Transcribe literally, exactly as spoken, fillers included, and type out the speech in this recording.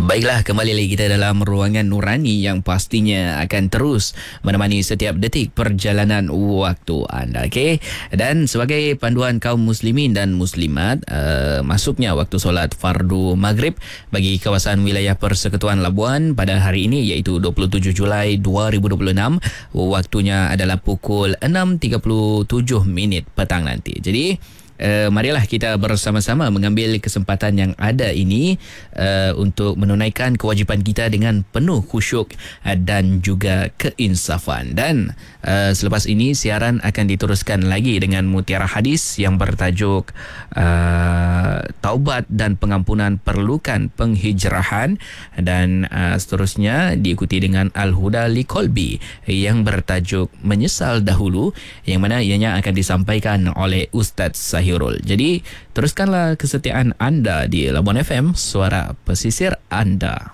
Baiklah, kembali lagi kita dalam ruangan nurani yang pastinya akan terus menemani setiap detik perjalanan waktu anda. Okey, dan sebagai panduan kaum muslimin dan muslimat, uh, masuknya waktu solat fardu maghrib bagi kawasan wilayah Persekutuan Labuan pada hari ini iaitu dua puluh tujuh Julai dua ribu dua puluh enam. Waktunya adalah pukul enam tiga puluh tujuh minit petang nanti. Jadi Uh, marilah kita bersama-sama mengambil kesempatan yang ada ini uh, untuk menunaikan kewajipan kita dengan penuh khusyuk uh, dan juga keinsafan. Dan uh, selepas ini siaran akan diteruskan lagi dengan mutiara hadis yang bertajuk uh, Taubat dan Pengampunan Perlukan Penghijrahan, dan uh, seterusnya diikuti dengan Al-Huda Liqalbi yang bertajuk Menyesal Dahulu, yang mana ianya akan disampaikan oleh Ustaz Sahirul. Jadi teruskanlah kesetiaan anda di Labuan F M, suara pesisir anda.